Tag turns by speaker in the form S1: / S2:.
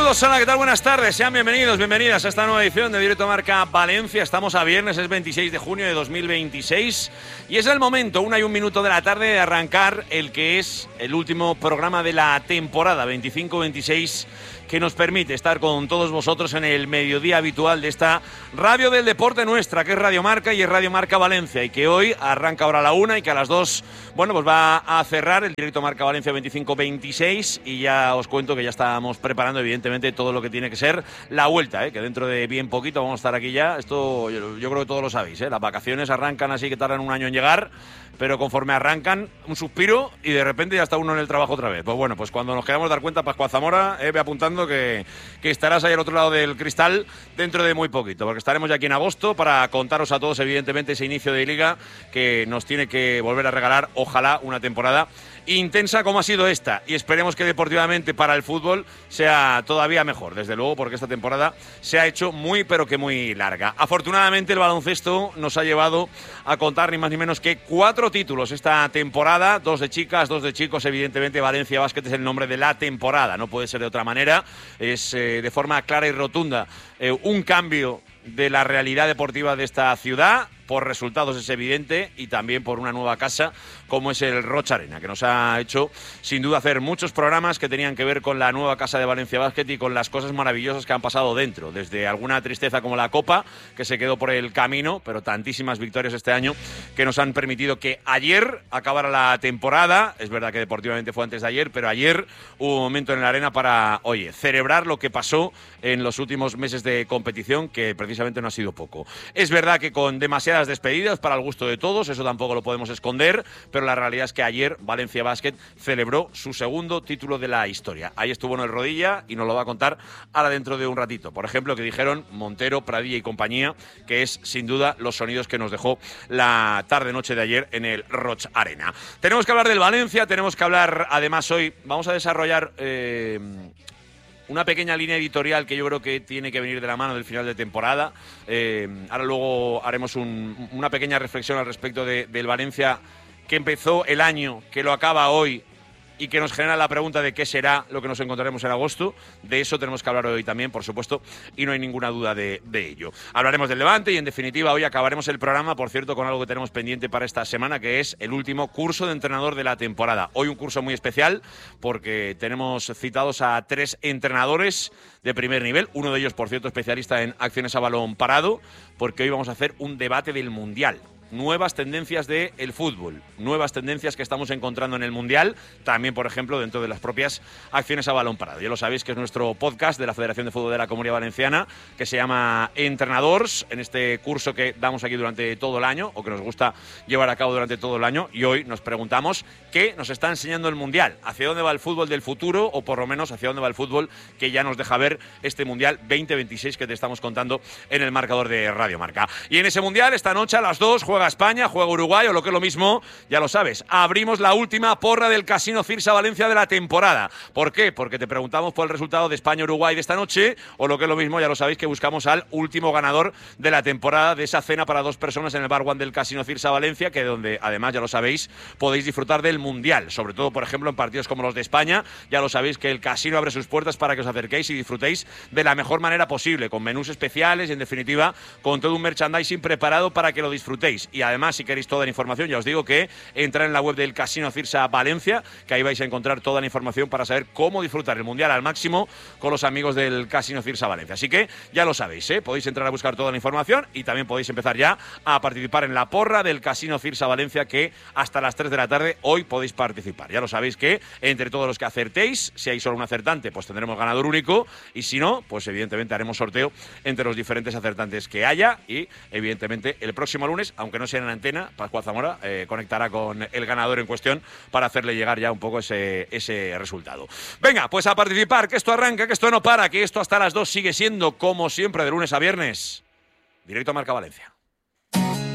S1: Saludos, Ana, ¿qué tal? Buenas tardes, sean bienvenidos, bienvenidas a esta nueva edición de Directo Marca Valencia. Estamos a viernes, es 26 de junio de 2026 y es el momento, 1:01 de la tarde, de arrancar el que es el último programa de la temporada 25-26, que nos permite estar con todos vosotros en el mediodía habitual de esta radio del deporte nuestra, que es Radio Marca y es Radio Marca Valencia, y que hoy arranca ahora a la 1 y que a las 2, bueno, pues va a cerrar el Directo Marca Valencia 25-26, y ya os cuento que ya estamos preparando evidentemente todo lo que tiene que ser la vuelta, que dentro de bien poquito vamos a estar aquí ya. Esto yo creo que todos lo sabéis, las vacaciones arrancan así, que tardan un año en llegar, pero conforme arrancan, un suspiro y de repente ya está uno en el trabajo otra vez. Pues bueno, pues cuando nos queramos dar cuenta, Pascual Zamora, ve apuntando que estarás ahí al otro lado del cristal dentro de muy poquito, porque estaremos ya aquí en agosto para contaros a todos evidentemente ese inicio de liga que nos tiene que volver a regalar, ojalá, una temporada intensa como ha sido esta, y esperemos que deportivamente para el fútbol sea todavía mejor, desde luego, porque esta temporada se ha hecho muy pero que muy larga. Afortunadamente el baloncesto nos ha llevado a contar ni más ni menos que 4 títulos esta temporada, 2 de chicas, 2 de chicos. Evidentemente Valencia Basket es el nombre de la temporada, no puede ser de otra manera, es de forma clara y rotunda un cambio de la realidad deportiva de esta ciudad. Por resultados es evidente, y también por una nueva casa como es el Roig Arena, que nos ha hecho sin duda hacer muchos programas que tenían que ver con la nueva casa de Valencia Basket y con las cosas maravillosas que han pasado dentro, desde alguna tristeza como la Copa, que se quedó por el camino, pero tantísimas victorias este año que nos han permitido que ayer acabara la temporada. Es verdad que deportivamente fue antes de ayer, pero ayer hubo un momento en la arena para, oye, celebrar lo que pasó en los últimos meses de competición, que precisamente no ha sido poco. Es verdad que con demasiadas despedidas para el gusto de todos, eso tampoco lo podemos esconder, pero la realidad es que ayer Valencia Basket celebró su segundo título de la historia. Ahí estuvo en el Rodilla y nos lo va a contar ahora dentro de un ratito. Por ejemplo, que dijeron Montero, Pradilla y compañía, que es sin duda los sonidos que nos dejó la tarde-noche de ayer en el Roig Arena. Tenemos que hablar del Valencia, tenemos que hablar, además hoy vamos a desarrollar una pequeña línea editorial que yo creo que tiene que venir de la mano del final de temporada. Ahora luego haremos una pequeña reflexión al respecto del Valencia, que empezó el año, que lo acaba hoy, y que nos genera la pregunta de qué será lo que nos encontraremos en agosto. De eso tenemos que hablar hoy también, por supuesto, y no hay ninguna duda de ello. Hablaremos del Levante y, en definitiva, hoy acabaremos el programa, por cierto, con algo que tenemos pendiente para esta semana, que es el último curso de entrenador de la temporada. Hoy un curso muy especial, porque tenemos citados a 3 entrenadores de primer nivel, uno de ellos, por cierto, especialista en acciones a balón parado, porque hoy vamos a hacer un debate del Mundial. Nuevas tendencias del fútbol, nuevas tendencias que estamos encontrando en el Mundial, también, por ejemplo, dentro de las propias acciones a balón parado. Ya lo sabéis que es nuestro podcast de la Federación de Fútbol de la Comunidad Valenciana, que se llama Entrenadors, en este curso que damos aquí durante todo el año, o que nos gusta llevar a cabo durante todo el año, y hoy nos preguntamos qué nos está enseñando el Mundial, hacia dónde va el fútbol del futuro, o por lo menos hacia dónde va el fútbol que ya nos deja ver este Mundial 2026 que te estamos contando en el marcador de Radio Marca. Y en ese Mundial, esta noche a las 2, juega España, juega Uruguay, o lo que es lo mismo, ya lo sabes, abrimos la última porra del Casino Cirsa Valencia de la temporada. ¿Por qué? Porque te preguntamos por el resultado de España-Uruguay de esta noche, o lo que es lo mismo, ya lo sabéis, que buscamos al último ganador de la temporada, de esa cena para 2 personas en el Bar One del Casino Cirsa Valencia, que donde además, ya lo sabéis, podéis disfrutar del Mundial, sobre todo, por ejemplo, en partidos como los de España. Ya lo sabéis que el casino abre sus puertas para que os acerquéis y disfrutéis de la mejor manera posible, con menús especiales y, en definitiva, con todo un merchandising preparado para que lo disfrutéis. Y además, si queréis toda la información, ya os digo que entrar en la web del Casino Cirsa Valencia, que ahí vais a encontrar toda la información para saber cómo disfrutar el Mundial al máximo con los amigos del Casino Cirsa Valencia. Así que ya lo sabéis, podéis entrar a buscar toda la información, y también podéis empezar ya a participar en la porra del Casino Cirsa Valencia, que hasta las 3 de la tarde hoy podéis participar. Ya lo sabéis que entre todos los que acertéis, si hay solo un acertante, pues tendremos ganador único, y si no, pues evidentemente haremos sorteo entre los diferentes acertantes que haya, y evidentemente el próximo lunes, aunque no sea en antena, Pascual Zamora conectará con el ganador en cuestión para hacerle llegar ya un poco ese resultado. Venga, pues a participar, que esto arranca, que esto no para, que esto hasta las 2 sigue siendo, como siempre, de lunes a viernes, Directo Marca Valencia.